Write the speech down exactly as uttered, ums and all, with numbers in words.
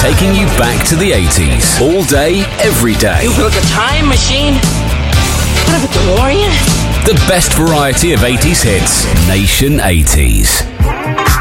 taking you back to the eighties. All day, every day. You built a time machine? What of a DeLorean? The best variety of eighties hits. Nation eighties.